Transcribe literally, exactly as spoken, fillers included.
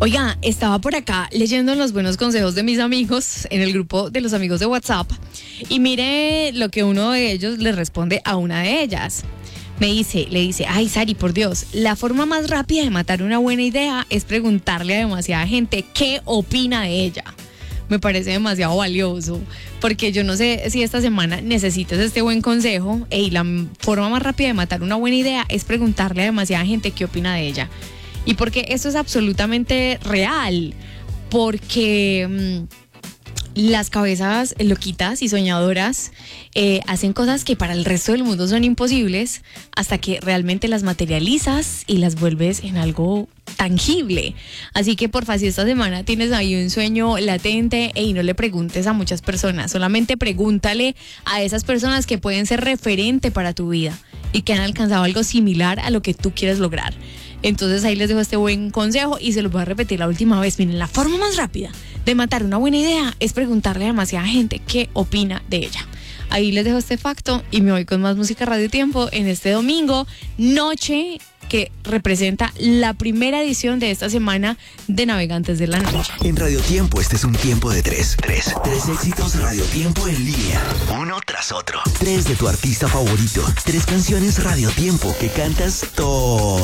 Oiga, estaba por acá leyendo los buenos consejos de mis amigos en el grupo de los amigos de WhatsApp y mire lo que uno de ellos le responde a una de ellas. Me dice, le dice, ay Sari, por Dios, la forma más rápida de matar una buena idea es preguntarle a demasiada gente qué opina de ella. Me parece demasiado valioso, porque yo no sé si esta semana necesitas este buen consejo. Y la forma más rápida de matar una buena idea es preguntarle a demasiada gente qué opina de ella. Y porque esto es absolutamente real, porque mmm, las cabezas loquitas y soñadoras eh, hacen cosas que para el resto del mundo son imposibles hasta que realmente las materializas y las vuelves en algo tangible. Así que porfa, si esta semana tienes ahí un sueño latente y no le preguntes a muchas personas, solamente pregúntale a esas personas que pueden ser referente para tu vida y que han alcanzado algo similar a lo que tú quieres lograr. Entonces ahí les dejo este buen consejo y se los voy a repetir la última vez. Miren, la forma más rápida de matar una buena idea es preguntarle a demasiada gente qué opina de ella. Ahí les dejo este facto y me voy con más música Radio Tiempo en este domingo, noche que representa la primera edición de esta semana de Navegantes de la Noche. En Radio Tiempo este es un tiempo de tres. Tres. Tres éxitos Radio Tiempo en línea. Uno tras otro. Tres de tu artista favorito. Tres canciones Radio Tiempo que cantas todo